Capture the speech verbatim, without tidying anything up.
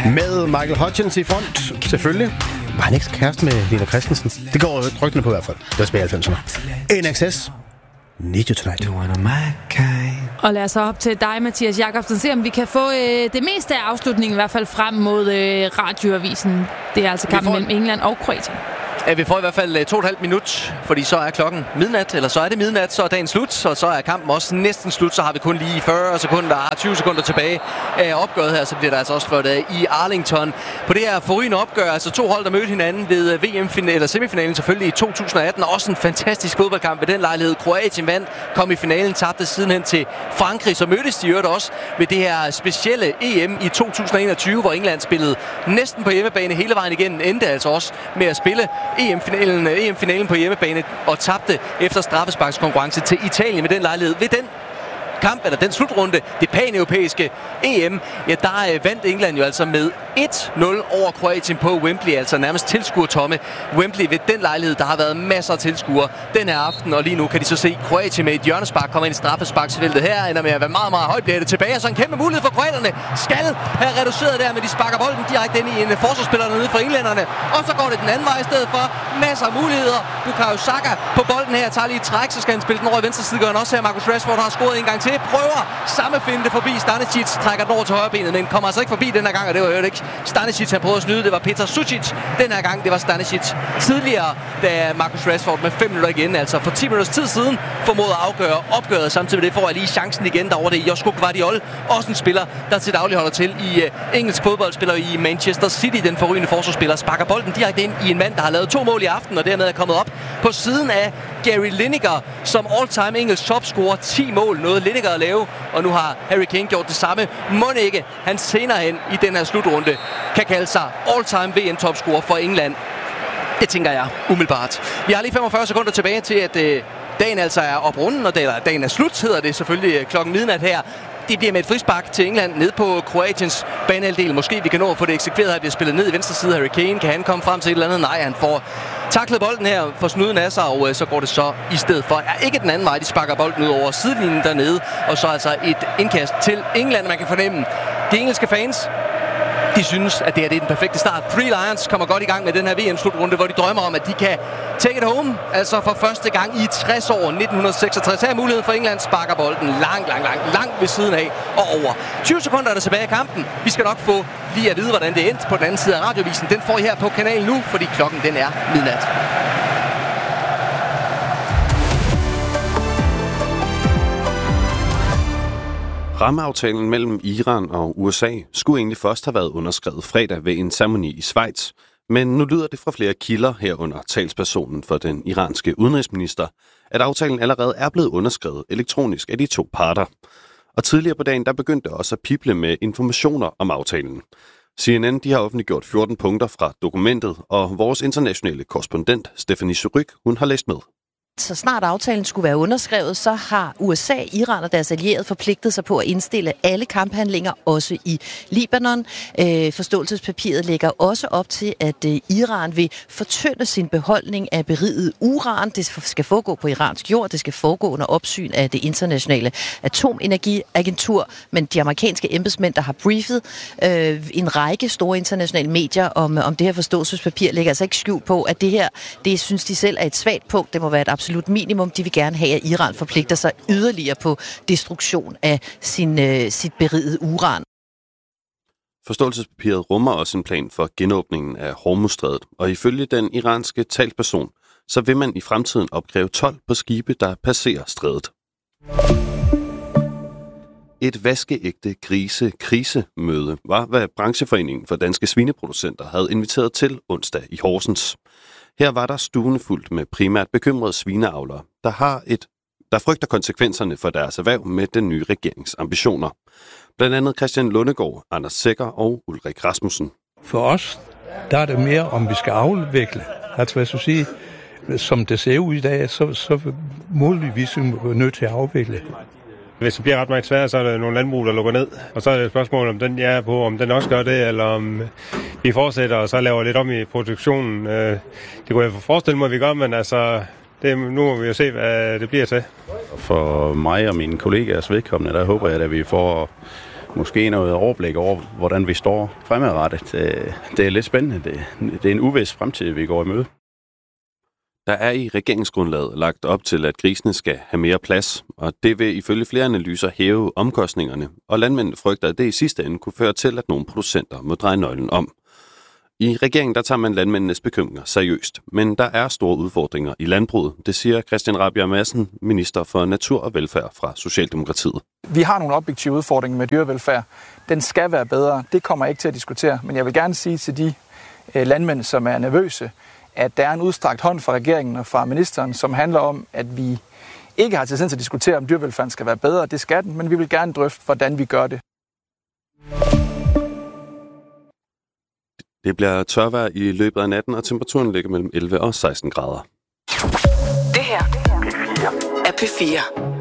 Med Michael Hutchence i front, selvfølgelig. Var han ikke kæreste med Lena Christensen? Det går rygtene på i hvert fald. Det var tilbage i halvfemserne. N X S. Need you tonight. Og lad os så op til dig, Mathias Jakobsen, se om vi kan få øh, det meste af afslutningen, i hvert fald frem mod øh, radioavisen. Det er altså kampen mellem England og Kroatien. Ja, vi får i hvert fald to og et halvt minut, fordi så er klokken midnat, eller så er det midnat, så er dagen slut, og så er kampen også næsten slut, så har vi kun lige fyrre sekunder, tyve sekunder tilbage af opgøret her, så bliver der altså også flot af i Arlington. På det her forrygende opgør, altså to hold, der mødte hinanden ved V M-finalen, eller semifinalen selvfølgelig i to tusind og atten, og også en fantastisk fodboldkamp ved den lejlighed. Kroatien vandt, kom i finalen, tabte sidenhen til Frankrig, så mødtes de øvrigt også ved det her specielle E M i to tusind og enogtyve, hvor England spillede næsten på hjemmebane hele vejen igen, endte altså også med at spille E M-finalen, E M-finalen på hjemmebane og tabte efter straffesparkskonkurrence til Italien med den lejlighed. Ved den kamp, eller den slutrunde, det pan-europæiske E M, ja, der øh, vandt England jo altså med et nul over Kroatien på Wembley, altså nærmest tilskuertomme Wembley ved den lejlighed. Der har været masser af tilskuere den her aften, og lige nu kan de så se Kroatien med et hjørnespark komme ind i straffesparksfeltet. Her ender med at være meget, meget højt, bliver det tilbage, og så en kæmpe mulighed for kroaterne. Skal have reduceret der, men de sparker bolden direkte ind i en forsvarsspiller nede for englænderne, og så går det den anden vej i stedet for. Masser af muligheder. Bukayo Saka på bolden her, tager lige et træk, så skal han spille den over i venstre side, gør han også her. Marcus Rashford har scoret en gang til, prøver samme finte forbi Stanisic, trækker den over til højre benet, men kommer altså ikke forbi den her gang, og det var jo ikke Stanisic, han prøvede at snyde, det var Petar Sucic. Den her gang, det var Stanisic. Tidligere, da Marcus Rashford med fem minutter igen, altså for ti minutters tid siden, formåede at afgøre opgøret. Samtidig med det får jeg lige chancen igen derovre. Det er Josko Gvardiol, også en spiller, der til daglig holder til i uh, engelsk fodbold, spiller i Manchester City. Den forrygende forsvarsspiller sparker bolden direkte ind i en mand, der har lavet to mål i aften, og dermed er kommet op på siden af Gary Lineker, som all-time engelsk topscorer, ti mål, noget Lineker at lave, og nu har Harry Kane gjort det samme. Må ikke, han senere hen i den her slutrunde kan kalde sig all-time V M-topscorer for England. Det tænker jeg umiddelbart. Vi har lige femogfyrre sekunder tilbage til, at øh, dagen altså er oprunden, og dagen er slut, hedder det selvfølgelig klokken midnat her. Det bliver med et frispark til England ned på Kroatiens banehalvdel. Måske vi kan nå at få det eksekveret her. Det bliver spillet ned i venstre side. Harry Kane, kan han komme frem til et eller andet? Nej, han får taklet bolden her for snuden af sig, og øh, så går det så i stedet for. Ja, ikke den anden vej, de sparker bolden ud over sidelinjen dernede, og så altså et indkast til England, man kan fornemme. De engelske fans, de synes, at det her det er den perfekte start. Three Lions kommer godt i gang med den her V M-slutrunde, hvor de drømmer om, at de kan take it home. Altså for første gang i tres år, nitten seksogtres. Her er muligheden for England, sparker bolden langt, langt, langt, langt ved siden af og over. tyve sekunder er der tilbage i kampen. Vi skal nok få lige at vide, hvordan det endte på den anden side af radiovisen. Den får I her på kanalen nu, fordi klokken den er midnat. Rammeaftalen mellem Iran og U S A skulle egentlig først have været underskrevet fredag ved en ceremoni i Schweiz, men nu lyder det fra flere kilder herunder talspersonen for den iranske udenrigsminister, at aftalen allerede er blevet underskrevet elektronisk af de to parter. Og tidligere på dagen der begyndte også at pible med informationer om aftalen. C N N de har offentliggjort fjorten punkter fra dokumentet, og vores internationale korrespondent Stephanie Suryk, hun har læst med. Så snart aftalen skulle være underskrevet, så har U S A, Iran og deres allierede forpligtet sig på at indstille alle kamphandlinger, også i Libanon. Øh, forståelsespapiret lægger også op til, at øh, Iran vil fortynde sin beholdning af beriget uran. Det skal foregå på iransk jord, det skal foregå under opsyn af det internationale atomenergiagentur, men de amerikanske embedsmænd, der har briefet øh, en række store internationale medier om, om det her forståelsespapir, lægger altså ikke skjult på, at det her, det synes de selv er et svagt punkt. Det må være et absolut minimum. De vil gerne have, at Iran forpligter sig yderligere på destruktion af sin, øh, sit berigede uran. Forståelsespapiret rummer også en plan for genåbningen af Hormuzstrædet, og ifølge den iranske talsperson, så vil man i fremtiden opkræve told på skibe, der passerer strædet. Et vaskeægte grise-krisemøde var, hvad brancheforeningen for danske svineproducenter havde inviteret til onsdag i Horsens. Her var der stuende fuldt med primært bekymrede svineavlere, der har et, der frygter konsekvenserne for deres erhverv med den nye regerings ambitioner. Blandt andet Christian Lundegård, Anders Sækker og Ulrik Rasmussen. For os, der er det mere, om vi skal afvikle. Altså hvad jeg skulle sige, som det ser ud i dag, så, så muligvis er vi nødt til at afvikle. Hvis det bliver ret meget svært, så er der nogle landbrug, der lukker ned. Og så er det et spørgsmål, om den jeg er på, om den også gør det, eller om vi fortsætter og så laver lidt om i produktionen. Det kunne jeg forestille mig, at vi gør, men altså, det, nu må vi jo se, hvad det bliver til. For mig og mine kollegaers vedkommende, der håber jeg, at vi får måske noget overblik over, hvordan vi står fremadrettet. Det er lidt spændende. Det, det er en uvis fremtid, vi går i møde. Der er i regeringsgrundlaget lagt op til, at grisene skal have mere plads, og det vil ifølge flere analyser hæve omkostningerne, og landmændene frygter, at det i sidste ende kunne føre til, at nogle producenter må dreje nøglen om. I regeringen der tager man landmændenes bekymringer seriøst, men der er store udfordringer i landbruget, det siger Christian Rabjerg Madsen, minister for natur og velfærd fra Socialdemokratiet. Vi har nogle objektive udfordringer med dyrevelfærd. Den skal være bedre, det kommer jeg ikke til at diskutere, men jeg vil gerne sige til de landmænd, som er nervøse, at der er en udstrakt hånd fra regeringen og fra ministeren, som handler om, at vi ikke har til at diskutere, om dyrevelfærden skal være bedre. Det skal den, men vi vil gerne drøfte, hvordan vi gør det. Det bliver tørvejr i løbet af natten, og temperaturen ligger mellem elleve og seksten grader. Det her er P fire.